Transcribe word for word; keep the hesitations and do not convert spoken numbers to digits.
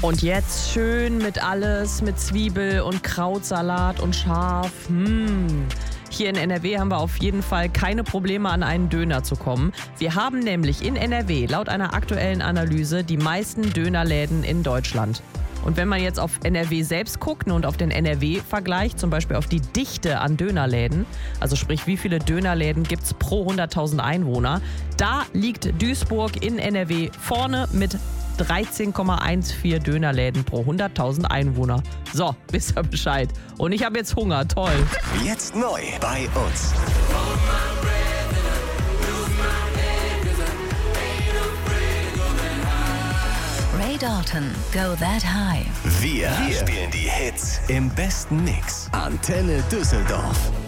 Und jetzt schön mit alles, mit Zwiebel und Krautsalat und scharf. Mmh. Hier in N R W haben wir auf jeden Fall keine Probleme, an einen Döner zu kommen. Wir haben nämlich in N R W laut einer aktuellen Analyse die meisten Dönerläden in Deutschland. Und wenn man jetzt auf N R W selbst guckt und auf den N R W vergleicht, zum Beispiel auf die Dichte an Dönerläden, also sprich, wie viele Dönerläden gibt es pro hunderttausend Einwohner, da liegt Duisburg in N R W vorne mit dreizehn Komma vierzehn Dönerläden pro hunderttausend Einwohner. So, wisst ihr Bescheid. Und ich habe jetzt Hunger, toll. Jetzt neu bei uns. Ray Dalton, Go That High. Wir, Wir spielen die Hits im besten Mix. Antenne Düsseldorf.